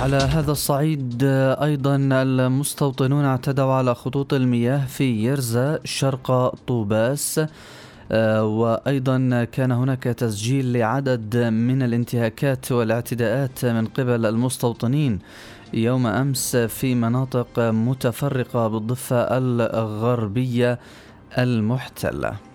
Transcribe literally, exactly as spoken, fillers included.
على هذا الصعيد أيضا المستوطنون اعتدوا على خطوط المياه في يرزا شرق طوباس، وأيضا كان هناك تسجيل لعدد من الانتهاكات والاعتداءات من قبل المستوطنين يوم أمس في مناطق متفرقة بالضفة الغربية المحتلة.